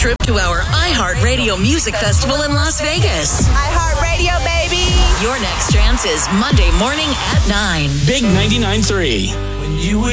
trip to our iHeartRadio Music Festival in Las Vegas. iHeartRadio, baby. Your next chance is Monday morning at 9. Big 99.3. When you